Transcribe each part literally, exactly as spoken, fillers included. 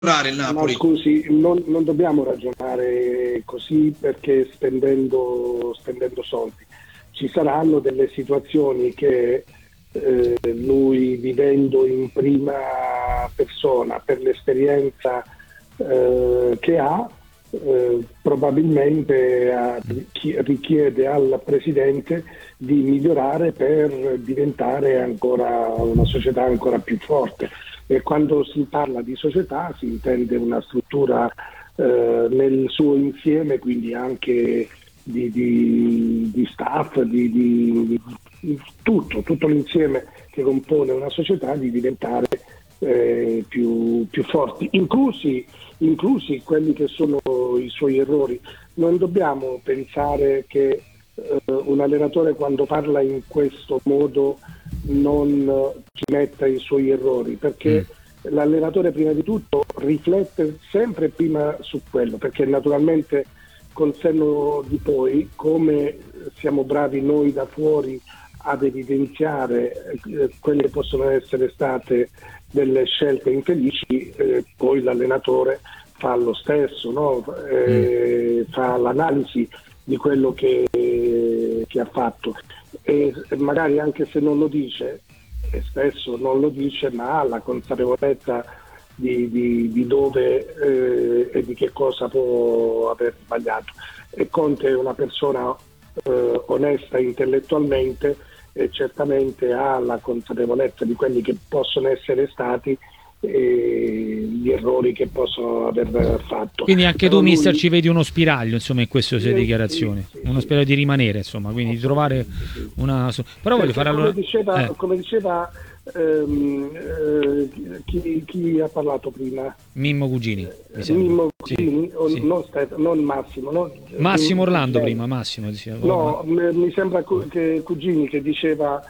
il Napoli. No, scusi, non, non dobbiamo ragionare così, perché spendendo, spendendo soldi ci saranno delle situazioni che eh, lui, vivendo in prima persona per l'esperienza eh, che ha, eh, probabilmente a, chi, richiede al presidente di migliorare per diventare ancora una società ancora più forte. E quando si parla di società si intende una struttura eh, nel suo insieme, quindi anche di, di, di staff, di, di, di tutto, tutto l'insieme che compone una società, di diventare eh, più, più forti, inclusi, inclusi quelli che sono i suoi errori. Non dobbiamo pensare che eh, un allenatore, quando parla in questo modo, non ci metta i suoi errori, perché mm. l'allenatore prima di tutto riflette sempre prima su quello, perché naturalmente col senno di poi, come siamo bravi noi da fuori ad evidenziare eh, quelle che possono essere state delle scelte infelici, eh, poi l'allenatore fa lo stesso, no? eh, mm. fa l'analisi di quello che, che ha fatto, e magari anche se non lo dice, e spesso non lo dice, ma ha la consapevolezza di, di, di dove eh, e di che cosa può aver sbagliato. E Conte è una persona eh, onesta intellettualmente, e certamente ha la consapevolezza di quelli che possono essere stati e gli errori che possono aver fatto. Quindi anche Però tu, lui... mister, ci vedi uno spiraglio, insomma, in queste sue sì, dichiarazioni, sì, sì, uno sì. spiraglio di rimanere, insomma, quindi di trovare una... Però voglio fare allora... Come diceva, eh. come diceva ehm, eh, chi, chi ha parlato prima? Mimmo Cugini. Eh, Mimmo Cugini, sì, o, sì. Non, Stef- non Massimo. Non, Massimo Orlando eh, prima, Massimo. Diceva. No, m- mi sembra cu- che Cugini che diceva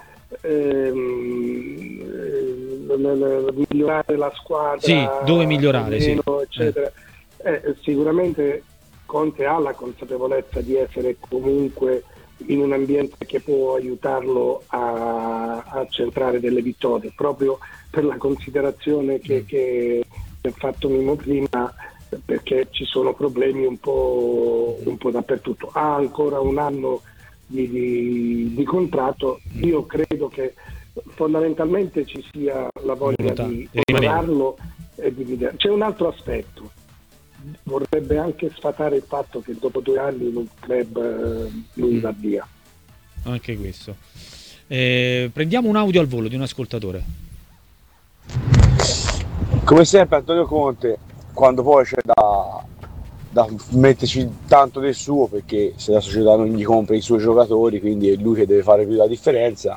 ehm, eh, l- l- migliorare la squadra, sì, dove migliorare, meno, sì. eccetera. Eh. Eh, sicuramente Conte ha la consapevolezza di essere comunque in un ambiente che può aiutarlo a, a centrare delle vittorie, proprio per la considerazione che, che ha fatto Mimmo prima, perché ci sono problemi un po', un po' dappertutto. Ha ancora un anno di, di, di contratto. Io credo che fondamentalmente ci sia la voglia di onorarlo e di migliorare. C'è un altro aspetto: vorrebbe anche sfatare il fatto che dopo due anni in un club eh, lui va via. Anche questo. Eh, prendiamo un audio al volo di un ascoltatore. Come sempre Antonio Conte, quando poi c'è da, da metterci tanto del suo, perché se la società non gli compra i suoi giocatori, quindi è lui che deve fare più la differenza,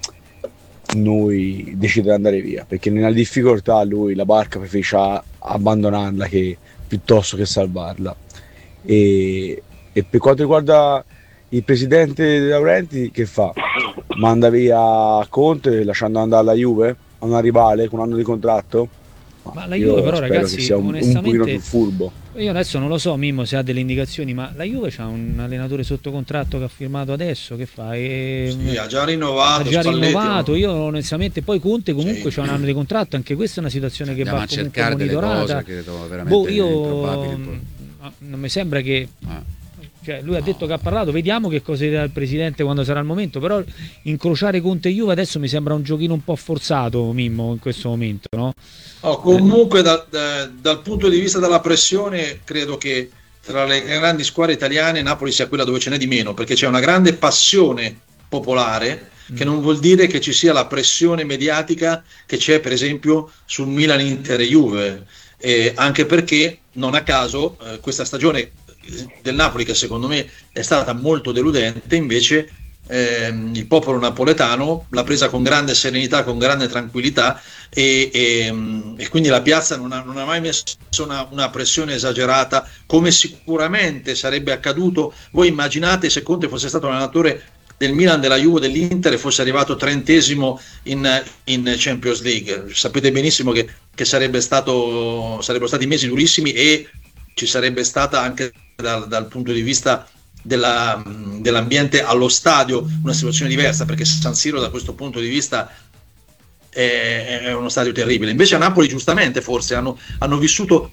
lui decide di andare via, perché nella difficoltà lui la barca preferisce abbandonarla che piuttosto che salvarla. E, e per quanto riguarda il presidente De Laurenti, che fa? Manda via Conte lasciando andare alla Juve, a una rivale con un anno di contratto? Ma la Juve però, ragazzi, che sia un, onestamente, un pochino più furbo. Io adesso non lo so, Mimmo, se ha delle indicazioni, ma la Juve c'ha un allenatore sotto contratto che ha firmato adesso, che fa? E... Sì, ha già rinnovato. Ha già Spalletti, io no? onestamente, poi Conte comunque sì. c'ha un anno di contratto, anche questa è una situazione che Andiamo va a comunque cercare delle monitorata. cose, credo veramente boh, io improbabili. non mi sembra che... Ah. Cioè, lui ha detto che ha parlato, vediamo che cosa dirà il presidente quando sarà il momento, però incrociare Conte e Juve adesso mi sembra un giochino un po' forzato, Mimmo, in questo momento, no? Oh, comunque da, da, dal punto di vista della pressione credo che tra le grandi squadre italiane Napoli sia quella dove ce n'è di meno, perché c'è una grande passione popolare, mm. che non vuol dire che ci sia la pressione mediatica che c'è per esempio sul Milan, Inter e Juve, eh, anche perché non a caso eh, questa stagione del Napoli, che secondo me è stata molto deludente, invece ehm, il popolo napoletano l'ha presa con grande serenità, con grande tranquillità, e, e, e quindi la piazza non ha, non ha mai messo una, una pressione esagerata, come sicuramente sarebbe accaduto. Voi immaginate se Conte fosse stato un allenatore del Milan, della Juve, dell'Inter e fosse arrivato trentesimo in, in Champions League, sapete benissimo che, che sarebbe stato, sarebbero stati mesi durissimi, e ci sarebbe stata anche dal, dal punto di vista della, dell'ambiente allo stadio una situazione diversa, perché San Siro da questo punto di vista è, è uno stadio terribile. Invece a Napoli giustamente forse hanno, hanno vissuto